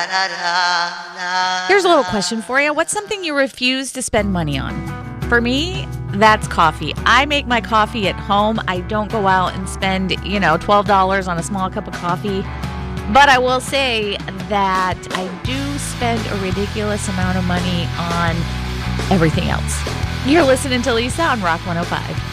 Here's a little question for you. What's something you refuse to spend money on? For me, that's coffee. I make my coffee at home. I don't go out and spend, $12 on a small cup of coffee. But I will say that I do spend a ridiculous amount of money on everything else. You're listening to Lisa on Rock 105.